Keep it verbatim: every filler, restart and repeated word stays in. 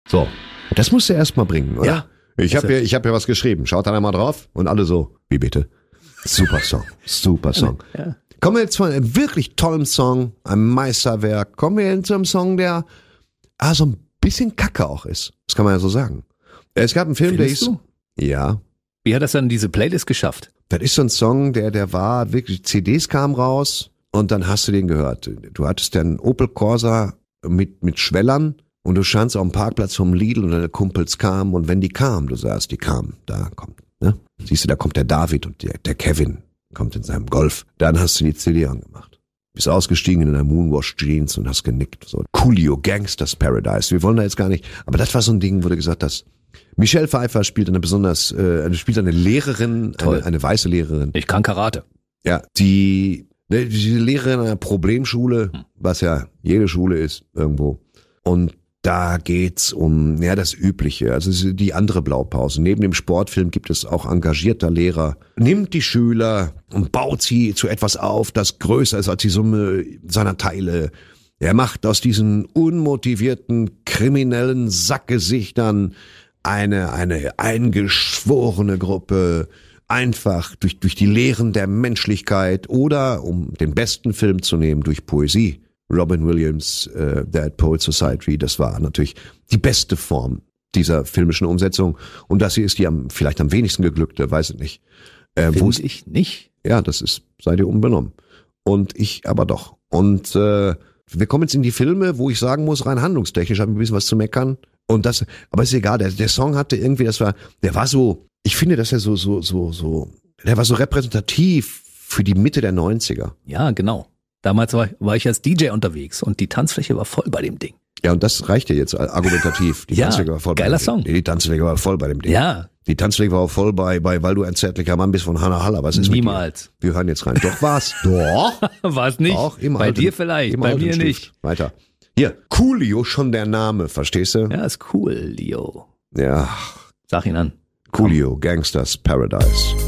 So, das musst du erst mal bringen, oder? Ja. Ich habe ja, ich hab ja was geschrieben. Schaut da mal drauf und alle so, wie bitte? Super Song, super Song. Ja. Kommen wir jetzt von einem wirklich tollen Song, einem Meisterwerk, kommen wir hin zu einem Song, der ah, so ein bisschen kacke auch ist. Das kann man ja so sagen. Es gab einen Film, Findest der hieß... du? Ja. Wie hat das dann diese Playlist geschafft? Das ist so ein Song, der, der war wirklich, C Ds kamen raus und dann hast du den gehört. Du hattest ja einen Opel Corsa mit, mit Schwellern und du standst auf dem Parkplatz vom Lidl und deine Kumpels kamen und wenn die kamen, du sagst, die kamen, da kommt, ne? Siehst du, da kommt der David und der, der Kevin kommt in seinem Golf. Dann hast du die C D angemacht. Bist ausgestiegen in deiner Moonwash Jeans und hast genickt. So, Coolio, Gangsters Paradise. Wir wollen da jetzt gar nicht, aber das war so ein Ding, wo du gesagt hast, Michelle Pfeiffer spielt eine besonders, äh, spielt eine Lehrerin, eine, eine weiße Lehrerin. Ich kann Karate. Ja, die, ne, diese Lehrerin einer Problemschule, was ja jede Schule ist irgendwo. Und da geht's um, ja, das Übliche, also die andere Blaupause. Neben dem Sportfilm gibt es auch engagierter Lehrer, nimmt die Schüler und baut sie zu etwas auf, das größer ist als die Summe seiner Teile. Er macht aus diesen unmotivierten, kriminellen Sackgesichtern eine, eine eingeschworene Gruppe, einfach durch, durch die Lehren der Menschlichkeit oder, um den besten Film zu nehmen, durch Poesie. Robin Williams, äh, Dead Poets Society, das war natürlich die beste Form dieser filmischen Umsetzung. Und das hier ist die am, vielleicht am wenigsten geglückte, weiß ich nicht. Äh, Finde ich nicht. Ja, das ist, sei dir unbenommen. Und ich aber doch. Und äh, wir kommen jetzt in die Filme, wo ich sagen muss, rein handlungstechnisch habe ich ein bisschen was zu meckern. Und das, aber ist egal, der, der Song hatte irgendwie, das war, der war so, ich finde, dass er so, so, so, so, der war so repräsentativ für die Mitte der neunziger. Ja, genau. Damals war, war ich als D J unterwegs und die Tanzfläche war voll bei dem Ding. Ja, und das reicht ja jetzt argumentativ. Die Ja, Tanzfläche war voll geiler bei dem Song. Ding. Die Tanzfläche war voll bei dem Ding. Ja. Die Tanzfläche war auch voll bei, bei, weil du ein zärtlicher Mann bist von Hannah Haller. Was ist Niemals. Mit dir? Wir hören jetzt rein. Doch, war's. Doch. War es nicht? Doch, im bei alten, dir vielleicht, im bei alten mir Stift. nicht. Weiter. Hier, Coolio, schon der Name, verstehst du? Ja, ist cool, Leo. Ja. Sag ihn an. Coolio, Gangsters Paradise.